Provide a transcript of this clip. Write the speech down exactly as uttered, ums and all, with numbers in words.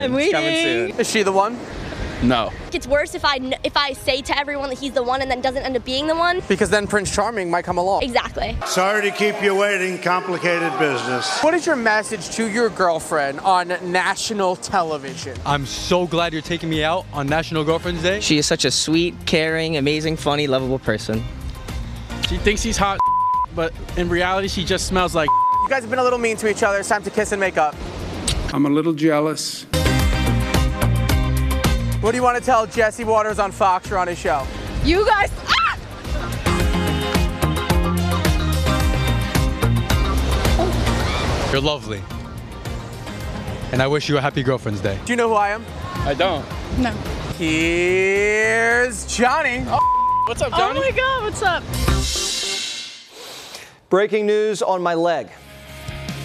I'm waiting. Coming soon. Is she the one? No. It's worse if I kn- if I say to everyone that he's the one and then doesn't end up being the one. Because then Prince Charming might come along. Exactly. Sorry to keep you waiting. Complicated business. What is your message to your girlfriend on national television? I'm so glad you're taking me out on National Girlfriend's Day. She is such a sweet, caring, amazing, funny, lovable person. She thinks he's hot, but in reality, she just smells like. You guys have been a little mean to each other. It's time to kiss and make up. I'm a little jealous. What do you want to tell Jesse Waters on Fox or on his show? You guys. Ah! You're lovely. And I wish you a happy Girlfriend's Day. Do you know who I am? I don't. No. Here's Johnny. Oh, what's up, Johnny? Oh my God, what's up? Breaking news on my leg.